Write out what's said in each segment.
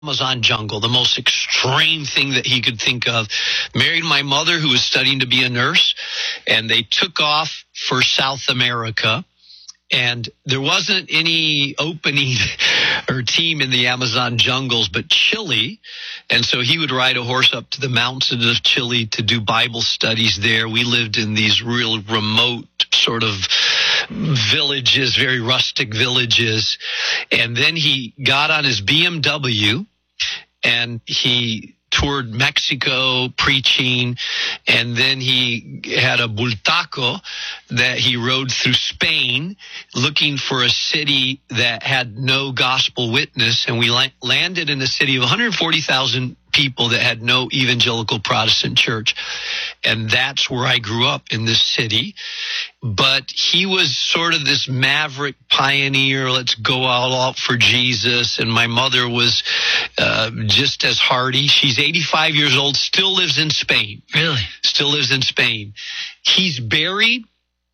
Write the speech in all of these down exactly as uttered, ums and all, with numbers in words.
Amazon jungle, the most extreme thing that he could think of. Married my mother, who was studying to be a nurse, and they took off for South America. And there wasn't any opening or team in the Amazon jungles but Chile. And so he would ride a horse up to the mountains of Chile to do Bible studies there. We lived in these real remote sort of villages, very rustic villages. And then he got on his B M W and he toured Mexico preaching, and then he had a bultaco that he rode through Spain looking for a city that had no gospel witness, and we la- landed in a city of one hundred forty thousand people that had no evangelical Protestant church. And that's where I grew up, in this city. But he was sort of this maverick pioneer, let's go all out for Jesus. And my mother was uh, just as hardy. She's eighty-five years old, still lives in Spain. Really? Still lives in Spain. He's buried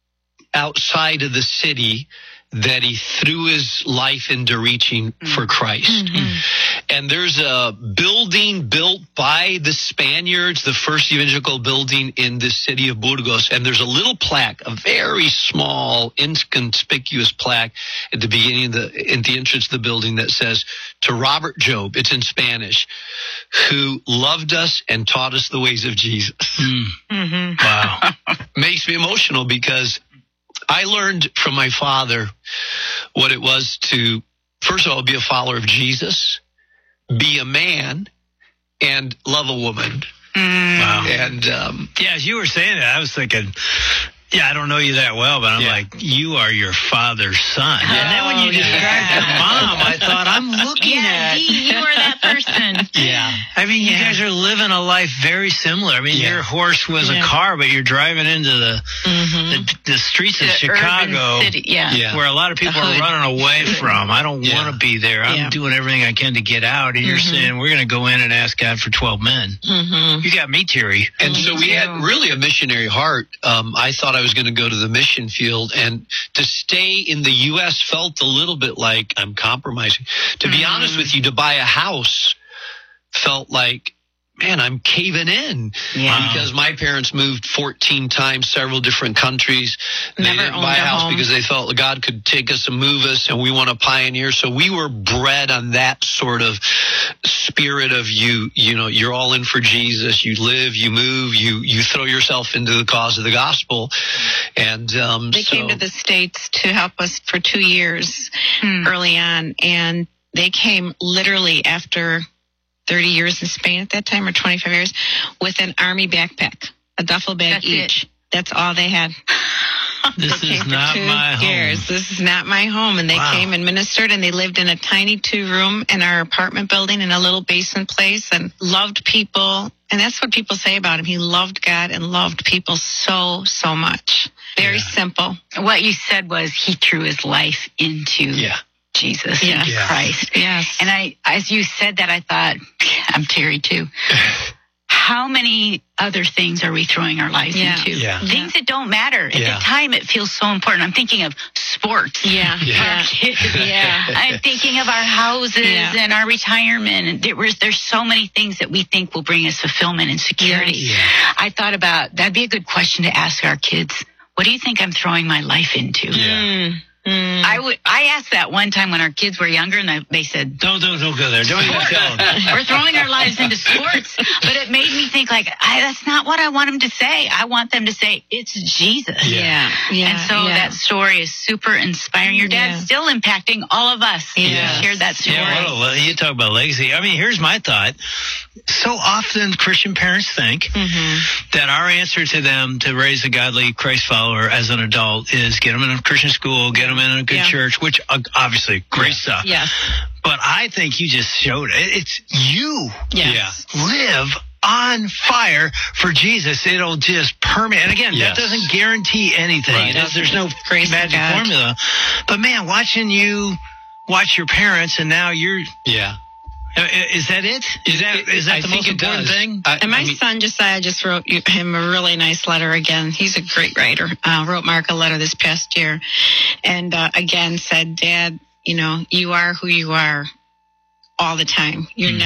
outside of the city that he threw his life into reaching for Christ. Mm-hmm. And there's a building built by the Spaniards, the first evangelical building in the city of Burgos. And there's a little plaque, a very small, inconspicuous plaque at the beginning of the, at the entrance of the building that says, "To Robert Job," it's in Spanish, "who loved us and taught us the ways of Jesus." Mm. Mm-hmm. Wow. Makes me emotional because I learned from my father what it was to, first of all, be a follower of Jesus, be a man, and love a woman. Mm. Wow. And um, yeah, as you were saying that, I was thinking, yeah, I don't know you that well, but I'm yeah. like, you are your father's son. Oh, and then when you described yeah. your mom, I thought, I'm looking yeah, at... Dee, you are that person. Yeah. I mean, you yeah. guys are living a life very similar. I mean, yeah. your horse was yeah. a car, but you're driving into the mm-hmm. the, the streets of the Chicago, city, yeah. Yeah. where a lot of people are running away from. I don't yeah. want to be there. I'm yeah. doing everything I can to get out. And mm-hmm. you're saying, we're going to go in and ask God for twelve men. Mm-hmm. You got me, Terry. And mm-hmm. so we had really a missionary heart. Um, I thought I was going to go to the mission field, and to stay in the U S felt a little bit like I'm compromising. To be mm. honest with you, to buy a house felt like, man, I'm caving in. Yeah. Because my parents moved fourteen times, several different countries. They Never didn't buy a house home. because they felt God could take us and move us, and we want to pioneer. So we were bred on that sort of spirit of you, you know, you're all in for Jesus. You live, you move, you, you throw yourself into the cause of the gospel. And um, they so, came to the States to help us for two years hmm. early on, and they came literally after thirty years in Spain at that time, or twenty-five years, with an army backpack, a duffel bag That's each. It. That's all they had. This they is not my years. home. This is not my home. And they wow. came and ministered, and they lived in a tiny two-room in our apartment building in a little basement place, and loved people. And that's what people say about him. He loved God and loved people so, so much. Very yeah. simple. What you said was he threw his life into yeah. Jesus yes. and Yeah. Christ. Yes. And I, as you said that, I thought, I'm Terry too. How many other things are we throwing our lives Yeah. into? Yeah. Things that don't matter. At Yeah. the time, it feels so important. I'm thinking of sports. Yeah. Yeah. Our kids. Yeah. I'm thinking of our houses Yeah. and our retirement. And there was, there's so many things that we think will bring us fulfillment and security. Yeah. I thought about, that'd be a good question to ask our kids. What do you think I'm throwing my life into? Yeah. Mm. Mm. I would. I asked that one time when our kids were younger, and they, they said, Don't, don't, don't go there. Don't even tell them. "We're throwing our lives into sports." But it made me think, like, I, that's not what I want them to say. I want them to say, "It's Jesus." Yeah. Yeah. And so yeah. that story is super inspiring. Your dad's Yeah. still impacting all of us. Yeah. You shared that story. Yeah, well, you talk about legacy. I mean, here's my thought. So often Christian parents think Mm-hmm. that our answer to them to raise a godly Christ follower as an adult is get them in a Christian school, get them in a good Yeah. church, which uh, obviously great Yeah. stuff. Yes. But I think you just showed it. It's you. Yes. Yeah. Live on fire for Jesus. It'll just permeate. And again, Yes. that doesn't guarantee anything. Right. It is, there's no Grace of magic God. formula. But man, watching you watch your parents, and now you're. Yeah. Uh, Is that it? Is that It- is that I the think most it important does. thing? I- And my I mean- son Josiah just wrote you- him a really nice letter again. He's a great writer. Uh, wrote Mark a letter this past year, and uh, again said, "Dad, you know, you are who you are all the time. You're mm.